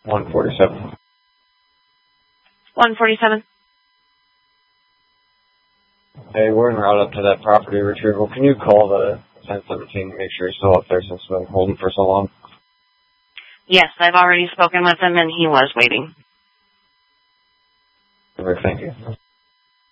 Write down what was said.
147. 147. Hey, we're en route up to that property retrieval. Can you call the 1017 make sure he's still up there since we've been holding for so long? Yes, I've already spoken with him and he was waiting. Perfect, thank you.